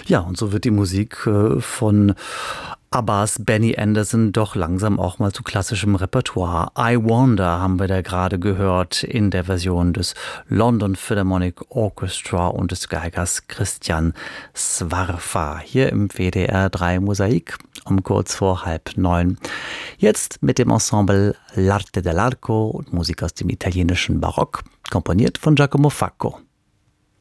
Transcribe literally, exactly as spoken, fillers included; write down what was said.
Ja, und so wird die Musik äh, von Abbas Benny Andersson doch langsam auch mal zu klassischem Repertoire. I Wonder haben wir da gerade gehört in der Version des London Philharmonic Orchestra und des Geigers Christian Swarfa hier im W D R drei Mosaik um kurz vor halb neun. Jetzt mit dem Ensemble L'Arte dell'Arco und Musik aus dem italienischen Barock, komponiert von Giacomo Facco.